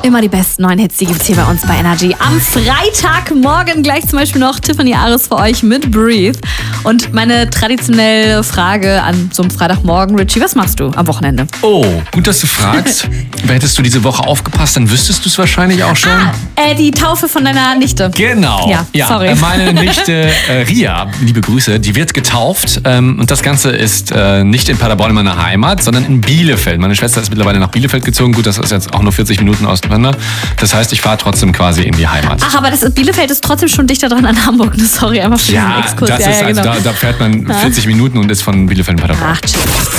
Immer die besten neuen Hits, die gibt's hier bei uns bei Energy. Am Freitagmorgen gleich zum Beispiel noch Tiffany Ares für euch mit Breathe. Und meine traditionelle Frage an so einem Freitagmorgen, Richie, was machst du am Wochenende? Oh, gut, dass du fragst. Hättest du diese Woche aufgepasst, dann wüsstest du es wahrscheinlich auch schon. Die Taufe von deiner Nichte. Genau. Ja, sorry. Meine Nichte Ria, liebe Grüße, die wird getauft. Und das Ganze ist nicht in Paderborn in meiner Heimat, sondern in Bielefeld. Meine Schwester ist mittlerweile nach Bielefeld gezogen. Gut, das ist jetzt auch nur 40 Minuten auseinander. Das heißt, ich fahre trotzdem quasi in die Heimat. Ach, aber Bielefeld ist trotzdem schon dichter dran an Hamburg. Sorry, einfach für den Exkurs. Das ist, genau. da fährt man 40 Minuten und ist von Bielefeld in Paderborn. Ach, tschüss.